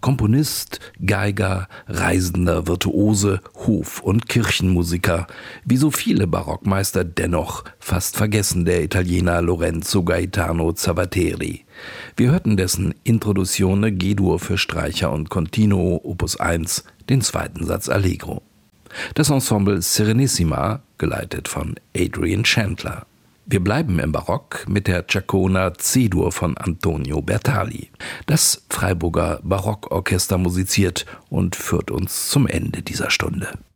Komponist, Geiger, reisender Virtuose, Hof- und Kirchenmusiker. Wie so viele Barockmeister dennoch fast vergessen der Italiener Lorenzo Gaetano Zavatteri. Wir hörten dessen Introduzione G-Dur für Streicher und Continuo Opus 1, den zweiten Satz Allegro. Das Ensemble Serenissima, geleitet von Adrian Chandler. Wir bleiben im Barock mit der Ciaccona C-Dur von Antonio Bertali. Das Freiburger Barockorchester musiziert und führt uns zum Ende dieser Stunde.